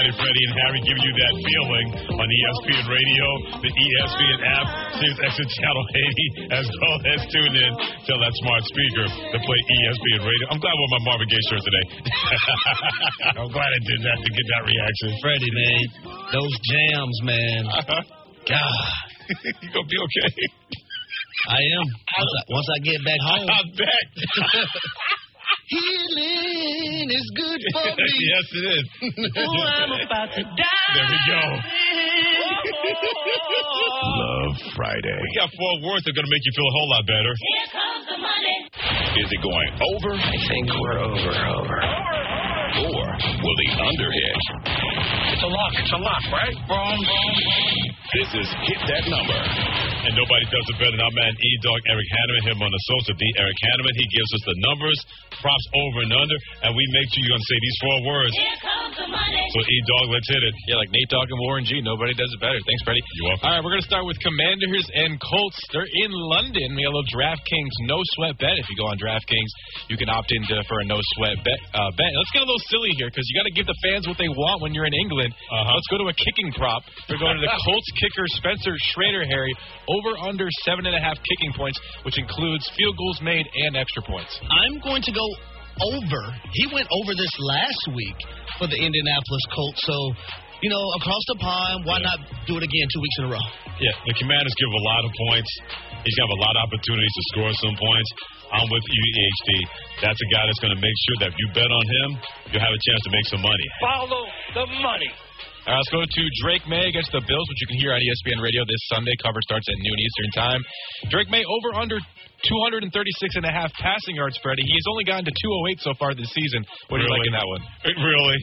Friday. Freddie and Harry giving you that feeling on ESPN Radio, the ESPN app, Sirius XM Channel 80, as well as tune in to that smart speaker to play ESPN Radio. I'm glad I wore my Marvin Gaye shirt today. I'm glad I did that to get that reaction. Freddie, man, those jams, man. God. You gonna be okay? I am. Once I get back home. I bet. Healing is good for me. Yes, it is. Oh, I'm about to die. There we go. Love Friday. We got 4 words that are going to make you feel a whole lot better. Here comes the money. Is it going over? I think we're over. Or will the under hit? It's a lock, right? Wrong. This is Hit That Number. And nobody does it better than our man E-Dog, Eric Hanneman, him on the social, D. Eric Hanneman. He gives us the numbers, props over and under, and we make sure you're going to say these 4 words. Here comes the money. So, E-Dog, let's hit it. Yeah, like Nate Dogg and Warren G. Nobody does it better. Thanks, Freddie. You're welcome. All right, we're going to start with Commanders and Colts. They're in London. We got a little DraftKings no-sweat bet. If you go on DraftKings, you can opt in for a no-sweat bet. Let's get a little silly here because you got to give the fans what they want when you're in England. Let's go to a kicking prop. We're going to the Colts kicker Spencer Schrader, Harry, over under 7.5 kicking points, which includes field goals made and extra points. I'm going to go over. He went over this last week for the Indianapolis Colts. So, across the pond, why not do it again 2 weeks in a row? Yeah, the Commanders give a lot of points. He's going to have a lot of opportunities to score some points. I'm with you, EHD. That's a guy that's going to make sure that if you bet on him, you'll have a chance to make some money. Follow the money. All right, let's go to Drake May against the Bills, which you can hear on ESPN Radio this Sunday. Coverage starts at noon Eastern time. Drake May over under 236.5 passing yards, Freddie. He's only gotten to 208 so far this season. What do you like in that one? Really?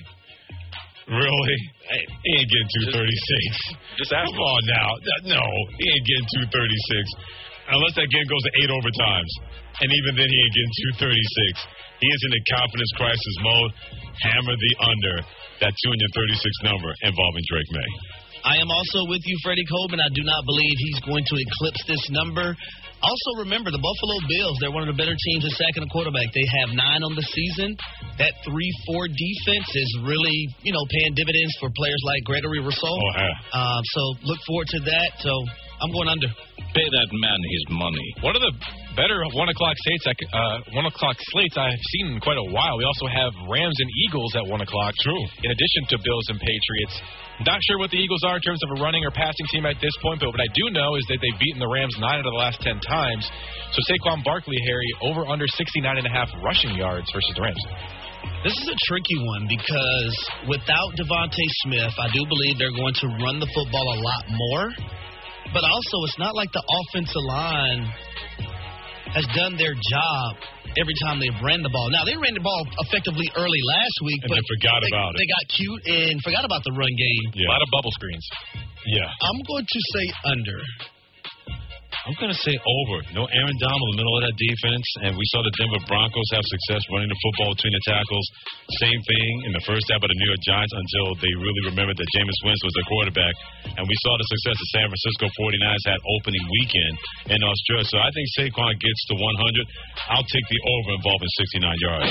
He ain't getting 236. Just ask Come on now. No, he ain't getting 236. Unless that game goes to 8 overtimes. And even then, he ain't getting 236. He is in a confidence crisis mode. Hammer the under that 236 number involving Drake May. I am also with you, Freddie Coleman. I do not believe he's going to eclipse this number. Also, remember, the Buffalo Bills, they're one of the better teams at sacking a quarterback. They have 9 on the season. That 3-4 defense is really, paying dividends for players like Gregory Rousseau. Oh, yeah. So look forward to that. So I'm going under. Pay that man his money. One of the better 1 o'clock slates I've seen in quite a while. We also have Rams and Eagles at 1 o'clock. True. In addition to Bills and Patriots. Not sure what the Eagles are in terms of a running or passing team at this point, but what I do know is that they've beaten the Rams 9 out of the last 10 times. So Saquon Barkley, Harry, over under 69.5 rushing yards versus the Rams. This is a tricky one because without Devontae Smith, I do believe they're going to run the football a lot more. But also, it's not like the offensive line has done their job every time they've ran the ball. Now, they ran the ball effectively early last week, And but they forgot about it. They got cute and forgot about the run game. Yeah. A lot of bubble screens. Yeah. I'm going to say under. I'm going to say over. No Aaron Donald in the middle of that defense, and we saw the Denver Broncos have success running the football between the tackles. Same thing in the first half of the New York Giants until they really remembered that Jameis Winston was their quarterback. And we saw the success the San Francisco 49ers had opening weekend in Australia. So I think Saquon gets to 100. I'll take the over involving 69 yards.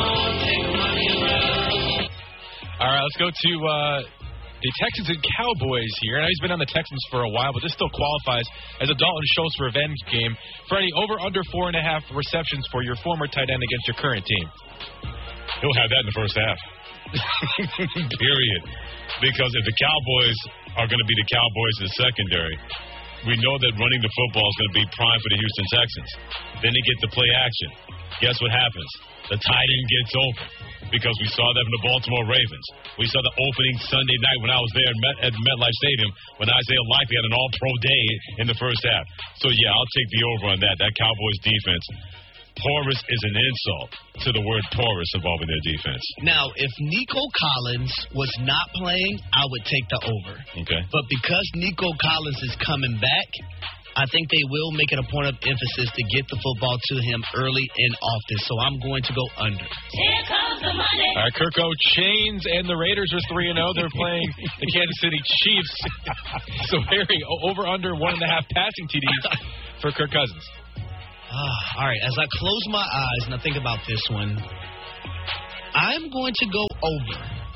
All right, let's go to the Texans and Cowboys here. I know he's been on the Texans for a while, but this still qualifies as a Dalton Schultz revenge game. Freddie, over under 4.5 receptions for your former tight end against your current team. He'll have that in the first half. Period. Because if the Cowboys are going to be the Cowboys in the secondary, we know that running the football is going to be prime for the Houston Texans. Then they get to play action. Guess what happens? The tight end gets open. Because we saw that from the Baltimore Ravens. We saw the opening Sunday night when I was there at MetLife Stadium when Isaiah Likely had an all-pro day in the first half. So, yeah, I'll take the over on that. That Cowboys defense. Porous is an insult to the word porous involving their defense. Now, if Nico Collins was not playing, I would take the over. Okay. But because Nico Collins is coming back, I think they will make it a point of emphasis to get the football to him early and often. So I'm going to go under. Here comes the money. All right, Kirko Chains and the Raiders are 3-0. They're playing the Kansas City Chiefs. So, Harry, over under 1.5 passing TDs for Kirk Cousins. All right, as I close my eyes and I think about this one, I'm going to go over.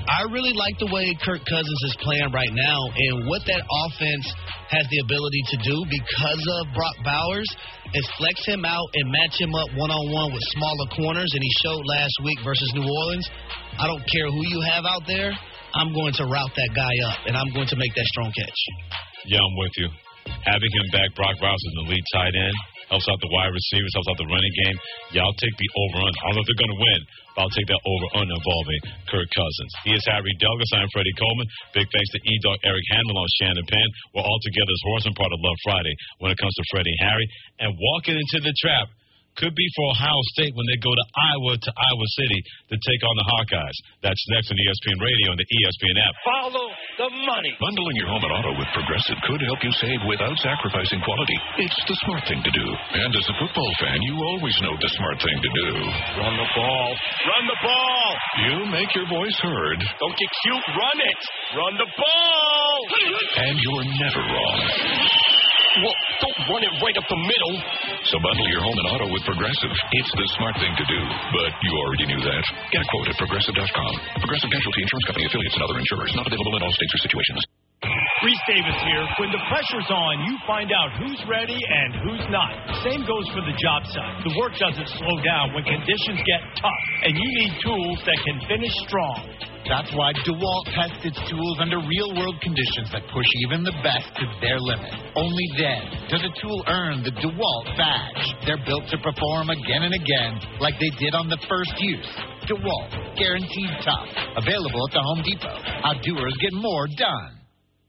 I really like the way Kirk Cousins is playing right now, and what that offense has the ability to do because of Brock Bowers is flex him out and match him up one-on-one with smaller corners, and he showed last week versus New Orleans. I don't care who you have out there. I'm going to route that guy up, and I'm going to make that strong catch. Yeah, I'm with you. Having him back, Brock Bowers is an elite tight end. Helps out the wide receivers, helps out the running game. Yeah, I'll take the over-under. I don't know if they're going to win, but I'll take that over-under involving Kirk Cousins. He is Harry Douglas. I'm Freddie Coleman. Big thanks to E-Dog Eric Handel on Shannon Penn. We're all together as Horse and part of Love Friday when it comes to Freddie and Harry. And walking into the trap could be for Ohio State when they go to Iowa City to take on the Hawkeyes. That's next on ESPN Radio and the ESPN app. Follow the money. Bundling your home and auto with Progressive could help you save without sacrificing quality. It's the smart thing to do. And as a football fan, you always know the smart thing to do. Run the ball. Run the ball. You make your voice heard. Don't get cute. Run it. Run the ball. And you're never wrong. Well, don't run it right up the middle. So bundle your home and auto with Progressive. It's the smart thing to do. But you already knew that. Get a quote at Progressive.com. Progressive Casualty Insurance Company, affiliates, and other insurers. Not available in all states or situations. Reese Davis here. When the pressure's on, you find out who's ready and who's not. Same goes for the job site. The work doesn't slow down when conditions get tough, and you need tools that can finish strong. That's why DeWalt tests its tools under real-world conditions that push even the best to their limit. Only then does a tool earn the DeWalt badge. They're built to perform again and again like they did on the first use. DeWalt, guaranteed tough. Available at the Home Depot. How doers get more done.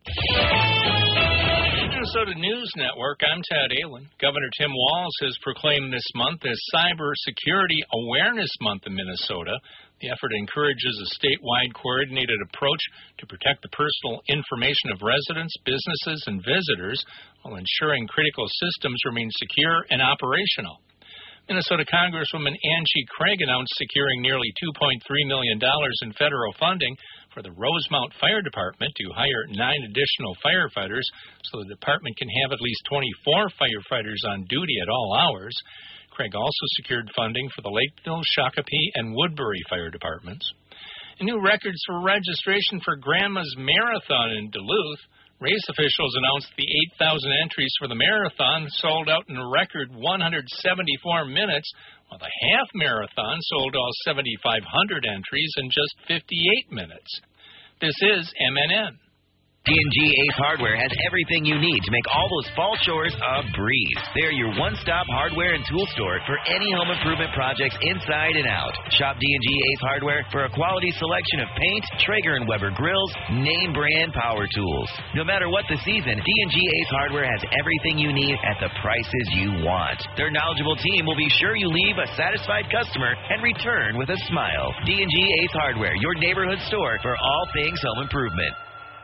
Minnesota News Network, I'm Ted Allen. Governor Tim Walz has proclaimed this month as Cyber Security Awareness Month in Minnesota. The effort encourages a statewide coordinated approach to protect the personal information of residents, businesses, and visitors while ensuring critical systems remain secure and operational. Minnesota Congresswoman Angie Craig announced securing nearly $2.3 million in federal funding for the Rosemount Fire Department to hire 9 additional firefighters so the department can have at least 24 firefighters on duty at all hours. Craig also secured funding for the Lakeville, Shakopee, and Woodbury fire departments. And new records for registration for Grandma's Marathon in Duluth. Race officials announced the 8,000 entries for the marathon sold out in a record 174 minutes, while the half marathon sold all 7,500 entries in just 58 minutes. This is MNN. D&G Ace Hardware has everything you need to make all those fall chores a breeze. They're your one-stop hardware and tool store for any home improvement projects inside and out. Shop D&G Ace Hardware for a quality selection of paint, Traeger & Weber grills, name-brand power tools. No matter what the season, D&G Ace Hardware has everything you need at the prices you want. Their knowledgeable team will be sure you leave a satisfied customer and return with a smile. D&G Ace Hardware, your neighborhood store for all things home improvement.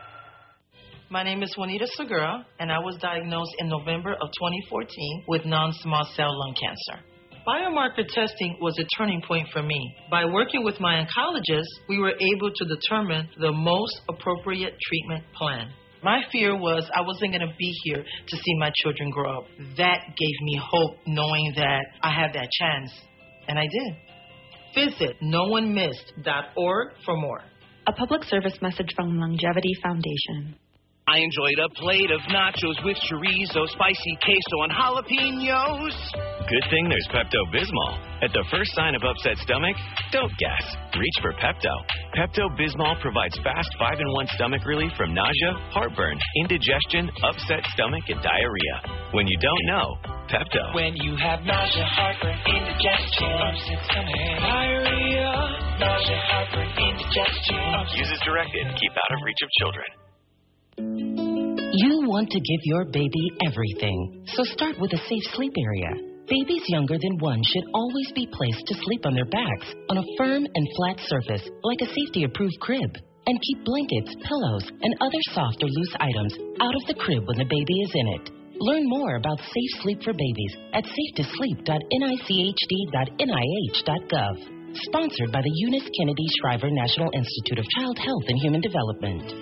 My name is Juanita Segura, and I was diagnosed in November of 2014 with non-small cell lung cancer. Biomarker testing was a turning point for me. By working with my oncologist, we were able to determine the most appropriate treatment plan. My fear was I wasn't going to be here to see my children grow up. That gave me hope, knowing that I had that chance, and I did. Visit NoOneMissed.org for more. A public service message from Longevity Foundation. I enjoyed a plate of nachos with chorizo, spicy queso, and jalapenos. Good thing there's Pepto-Bismol. At the first sign of upset stomach, don't guess. Reach for Pepto. Pepto-Bismol provides fast 5-in-1 stomach relief from nausea, heartburn, indigestion, upset stomach, and diarrhea. When you don't know, Pepto. When you have nausea, heartburn, indigestion, upset stomach, diarrhea. Nausea, heartburn, indigestion. Use as directed. Keep out of reach of children. You want to give your baby everything, so start with a safe sleep area. Babies younger than 1 should always be placed to sleep on their backs on a firm and flat surface like a safety-approved crib. And keep blankets, pillows, and other soft or loose items out of the crib when the baby is in it. Learn more about safe sleep for babies at safetosleep.nichd.nih.gov. Sponsored by the Eunice Kennedy Shriver National Institute of Child Health and Human Development.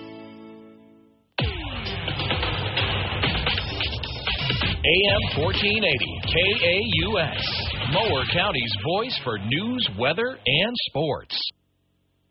AM 1480, KAUX, Mower County's voice for news, weather, and sports.